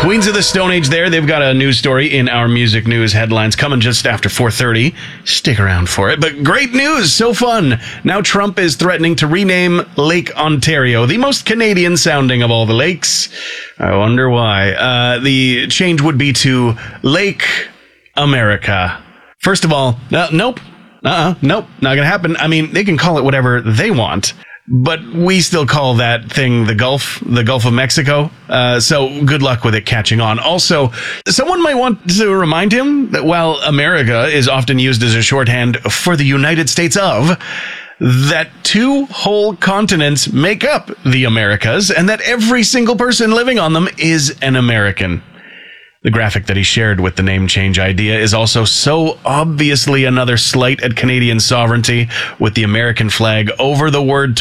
Queens of the Stone Age there. They've got a news story in our music news headlines coming just after 4:30. Stick around for it. But great news. So fun. Now Trump is threatening to rename Lake Ontario, the most Canadian sounding of all the lakes. I wonder why. The change would be to Lake America. First of all, nope. Nope. Not going to happen. I mean, they can call it whatever they want. But we still call that thing the Gulf of Mexico. So good luck with it catching on. Also, someone might want to remind him that while America is often used as a shorthand for the United States of, that 2 whole continents make up the Americas and that every single person living on them is an American. The graphic that he shared with the name change idea is also so obviously another slight at Canadian sovereignty with the American flag over the word